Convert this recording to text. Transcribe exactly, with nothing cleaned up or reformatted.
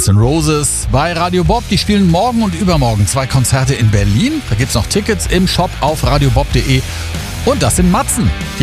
Guns N' Roses bei Radio Bob. Die spielen morgen und übermorgen zwei Konzerte in Berlin. Da gibt's noch Tickets im Shop auf radiobob punkt de. Und das sind Matzen. Die